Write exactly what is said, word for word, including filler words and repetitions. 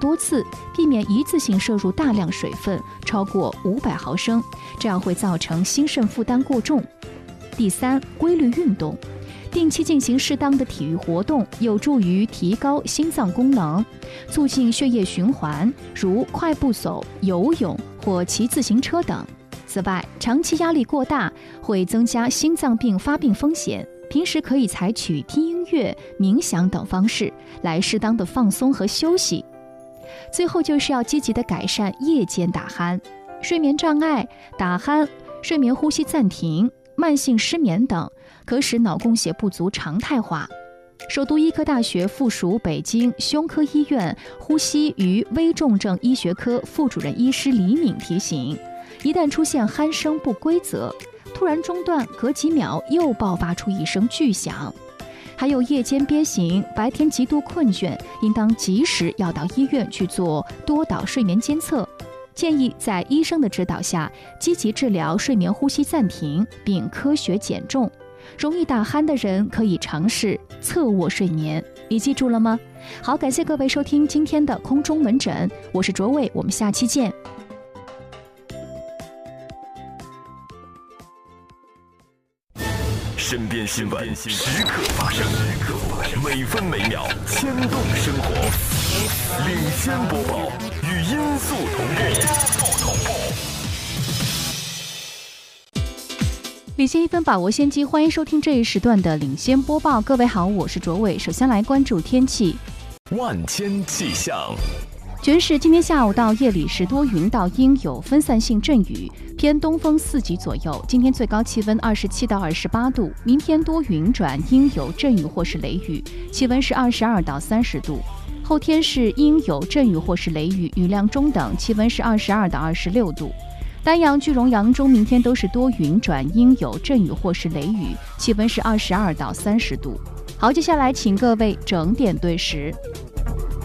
多次，避免一次性摄入大量水分，超过五百毫升，这样会造成心肾负担过重。第三，规律运动。定期进行适当的体育活动，有助于提高心脏功能，促进血液循环，如快步走、游泳或骑自行车等。此外，长期压力过大会增加心脏病发病风险，平时可以采取听音乐、冥想等方式来适当的放松和休息。最后就是要积极的改善夜间打鼾，睡眠障碍、打鼾、睡眠呼吸暂停、慢性失眠等可使脑供血不足常态化。首都医科大学附属北京胸科医院呼吸与危重症医学科副主任医师李敏提醒，一旦出现鼾声不规则，突然中断，隔几秒又爆发出一声巨响，还有夜间憋醒、白天极度困倦，应当及时要到医院去做多导睡眠监测，建议在医生的指导下积极治疗睡眠呼吸暂停，并科学减重。容易打鼾的人可以尝试侧卧睡眠，你记住了吗？好，感谢各位收听今天的空中门诊，我是卓伟，我们下期见。 身边新闻时刻发生，每分每秒牵动生活。领先播报，与音速同步。 领先一分，把握先机，欢迎收听这一时段的领先播报。各位好，我是卓伟。首先来关注天气。 万千气象。 全市今天下午到夜里是多云到阴，有分散性阵雨，偏东风四级左右。今天最高气温二十七到二十八度，明天多云转阴，有阵雨或是雷雨，气温是二十二到三十度。后天是阴有阵雨或是雷雨，雨量中等，气温是二十二到二十六度。丹阳、句容、扬州明天都是多云转阴，有阵雨或是雷雨，气温是二十二到三十度。好，接下来请各位整点对时。